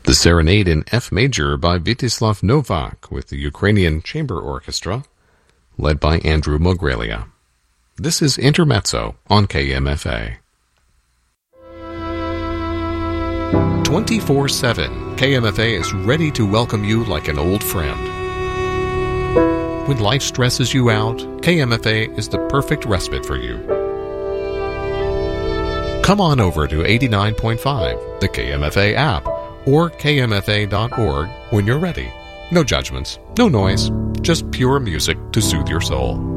The Serenade in F Major by Vítězslav Novák with the Ukrainian Chamber Orchestra, led by Andrew Mogrelia. This is Intermezzo on KMFA. 24/7, KMFA is ready to welcome you like an old friend. When life stresses you out, KMFA is the perfect respite for you. Come on over to 89.5, the KMFA app, or kmfa.org when you're ready. No judgments, no noise, just pure music to soothe your soul.